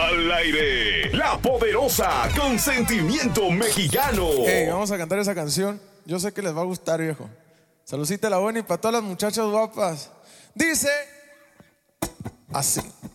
Al aire, La Poderosa con sentimiento mexicano. Hey, vamos a cantar esa canción. Yo sé que les va a gustar, viejo. Saludcita la buena y para todas las muchachas guapas. Dice así.